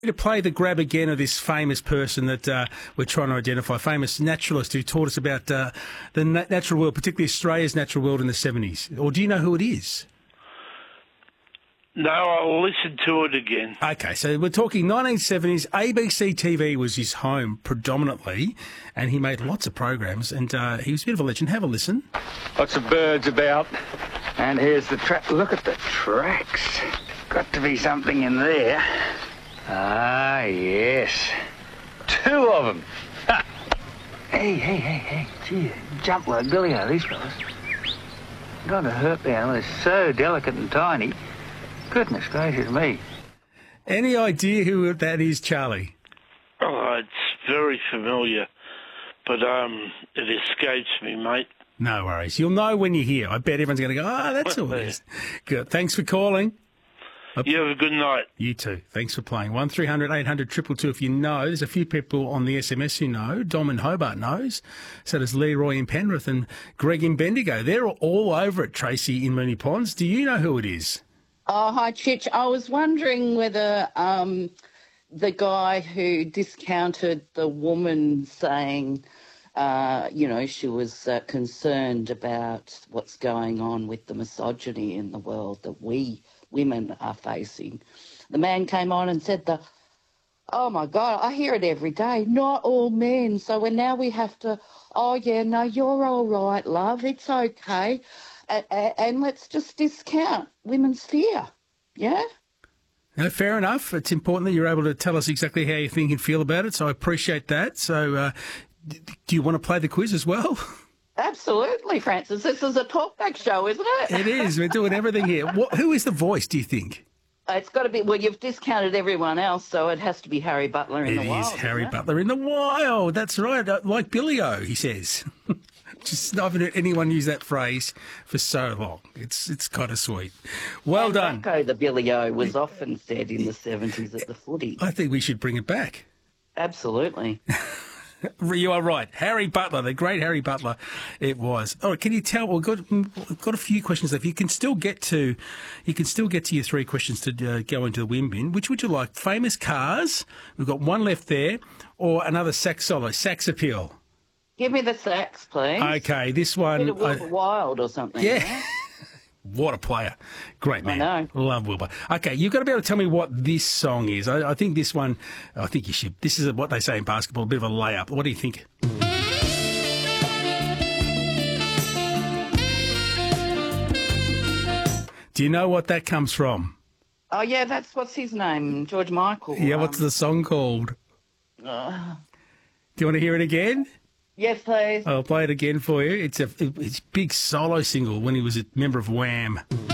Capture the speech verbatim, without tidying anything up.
To play the grab again of this famous person that uh, we're trying to identify, famous naturalist who taught us about uh, the na- natural world, particularly Australia's natural world in the seventies. Or do you know who it is? No, I'll listen to it again. Okay, so we're talking nineteen seventies. A B C T V was his home predominantly, and he made lots of programs, and uh, he was a bit of a legend. Have a listen. Lots of birds about. And here's the track. Look at the tracks. Got to be something in there. Ah, yes. Two of them. Ha. Hey, hey, hey, hey. Gee, jump like Billy-O, these fellas. Got to hurt them. They're so delicate and tiny. Goodness gracious me. Any idea who that is, Charlie? Oh, it's very familiar, but um, it escapes me, mate. No worries. You'll know when you hear. I bet everyone's going to go, oh, that's who it is. Good. Thanks for calling. You have a good night. You too. Thanks for playing. one three hundred eight hundred two two two if you know. There's a few people on the S M S who know. Dom in Hobart knows. So does Leroy in Penrith and Greg in Bendigo. They're all over it, Tracy in Moonee Ponds. Do you know who it is? Oh, hi, Chich. I was wondering whether um, the guy who discounted the woman saying, uh, you know, she was uh, concerned about what's going on with the misogyny in the world that we women are facing. The man came on and said, "The oh, my God, I hear it every day, not all men. So when now we have to, oh, yeah, no, you're all right, love, it's okay. And, and let's just discount women's fear, yeah?" No, fair enough. It's important that you're able to tell us exactly how you think and feel about it, so I appreciate that. So uh, do you want to play the quiz as well? Absolutely, Francis. This is a talkback show, isn't it? It is. We're doing everything here. What, who is the voice, do you think? It's got to be, well, you've discounted everyone else, so it has to be Harry Butler in It the Wild. is Harry isn't it? Butler in the Wild. That's right. Uh, Like Billy-O, he says. Just I haven't heard anyone use that phrase for so long. It's it's kind of sweet. Well and done. Rocco the Billy-O was often said in the seventies at the footy. I think we should bring it back. Absolutely. You are right. Harry Butler, the great Harry Butler, it was. All right, can you tell? We've got, we've got a few questions left. You can still get to, you can still get to your three questions to uh, go into the win bin. Which would you like? Famous cars. We've got one left there, or another sax solo, sax appeal. Give me the sax, please. Okay, this one. Bit of Wilbur I- Wild or something. Yeah. right? What a player. Great man. I know. Love Wilbur. Okay, you've got to be able to tell me what this song is. I, I think this one, I think you should. This is what they say in basketball, a bit of a layup. What do you think? Do you know what that comes from? Oh, yeah, that's, what's his name? George Michael. Yeah, what's um, the song called? uh, Do you want to hear it again? yes, please. I'll play it again for you. It's a it's a big solo single when he was a member of Wham.